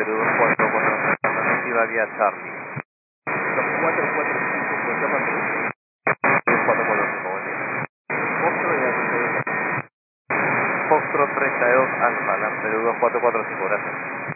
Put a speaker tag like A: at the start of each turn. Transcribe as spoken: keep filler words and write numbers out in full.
A: Perú dos cuatro cuatro tres, alternativa vía Charlie.
B: dos cuatro cuatro cinco, Puerto Perú.
A: dos cuatro cuatro cinco, buen día.
B: Foxtrot y treinta y dos.
A: Foxtrot treinta y dos Alfa, Lan Perú dos cuatro cuatro cinco, gracias.